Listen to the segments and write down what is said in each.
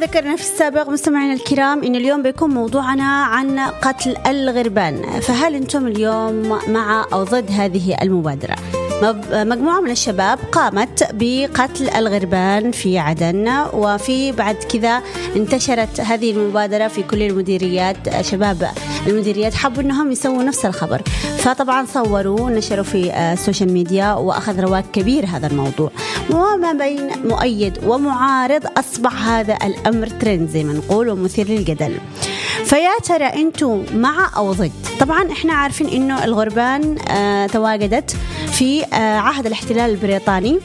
ذكرنا في السابق مستمعينا الكرام إن اليوم بيكون موضوعنا عن قتل الغربان. فهل أنتم اليوم مع أو ضد هذه المبادرة؟ مجموعة من الشباب قامت بقتل الغربان في عدن، وفي بعد كذا انتشرت هذه المبادرة في كل المديريات. شباب المديريات حبوا أنهم يسووا نفس الخبر، فطبعا صوروا ونشروا في السوشيال ميديا، وأخذ رواج كبير هذا الموضوع. وما بين مؤيد ومعارض أصبح هذا الأمر ترند زي ما نقول ومثير للجدل. فيا ترى أنتم مع أو ضد؟ طبعا احنا عارفين إنه الغربان تواجدت في عهد الاحتلال البريطاني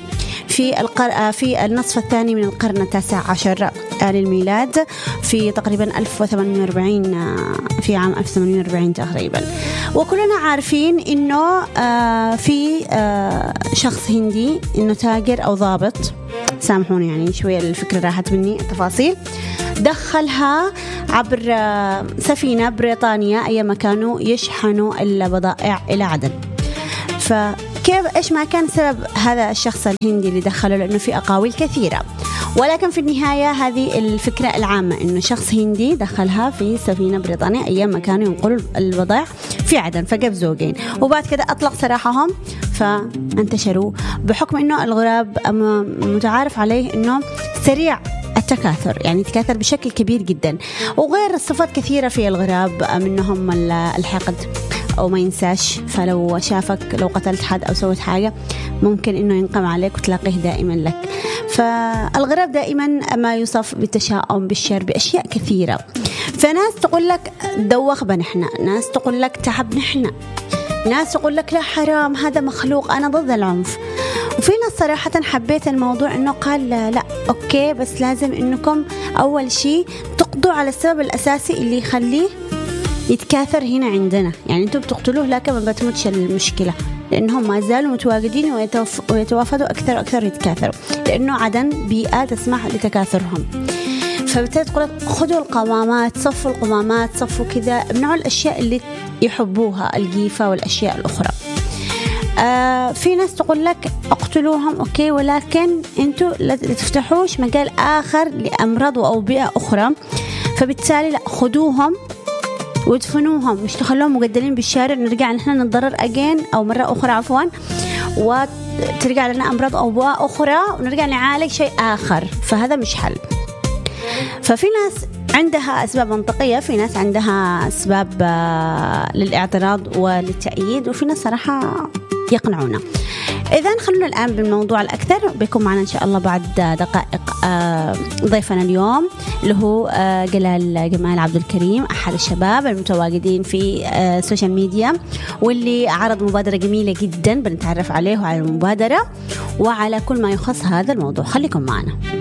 في النصف الثاني من القرن التاسع عشر للميلاد، في تقريبا 1840 في عام 1840 تقريبا. وكلنا عارفين إنه في شخص هندي، إنه تاجر أو ضابط، سامحوني يعني شوية الفكرة راحت مني التفاصيل، دخلها عبر سفينة بريطانية أيام كانوا يشحنوا البضائع إلى عدن. فكيف إيش ما كان سبب هذا الشخص الهندي اللي دخله؟ لأنه في أقاويل كثيرة، ولكن في النهاية هذه الفكرة العامة إنه شخص هندي دخلها في سفينة بريطانية أيام ما كانوا ينقلوا البضائع في عدن، فجاب زوجين وبعد كده أطلق سراحهم فانتشروا. بحكم إنه الغراب متعارف عليه إنه سريع التكاثر، يعني يتكاثر بشكل كبير جدا، وغير صفات كثيرة في الغراب منهم الحقد أو ما ينساش، فلو شافك لو قتلت حد أو سويت حاجة ممكن إنه ينقم عليك وتلاقيه دائما لك. فالغراب دائما ما يوصف بالتشاؤم، بالشر، بأشياء كثيرة. فناس تقول لك دوخ بنحنا، ناس تقول لك تعب نحنا، ناس تقول لك لا حرام هذا مخلوق، أنا ضد العنف. وفي ناس صراحة حبيت الموضوع إنه قال لا أوكي، بس لازم إنكم أول شيء تقضوا على السبب الأساسي اللي يخليه يتكاثر هنا عندنا. يعني أنتم بتقتلوه لكن ما بتموتش المشكلة، لأنهم ما زالوا متواجدين ويتوافدوا أكثر وأكثر يتكاثروا، لأنه عدن بيئة تسمح لتكاثرهم. فبالتالي تقول خذوا القمامات، صفوا القمامات، صفوا كذا، امنعوا الأشياء اللي يحبوها، الجيفة والأشياء الأخرى. في ناس تقول لك اقتلوهم اوكي، ولكن انتوا لا تفتحوش مجال آخر لأمراض وأوبئة أخرى. فبالتالي لا، خذوهم وادفنوهم، مش تخلوهم مقدلين بالشارع نرجع نحن نتضرر أجين أو مرة أخرى عفوا، وترجع لنا أمراض أو أوبئة أخرى ونرجع نعالج شيء آخر. فهذا مش حل. ففي ناس عندها أسباب منطقية، في ناس عندها أسباب للاعتراض وللتأييد، وفي ناس صراحة يقنعونا. إذن خلونا الآن بالموضوع الأكثر. بيكون معنا إن شاء الله بعد دقائق ضيفنا اليوم اللي هو جمال عبد الكريم، أحد الشباب المتواجدين في السوشيال ميديا، واللي عرض مبادرة جميلة جدا. بنتعرف عليه وعلى المبادرة وعلى كل ما يخص هذا الموضوع. خليكم معنا.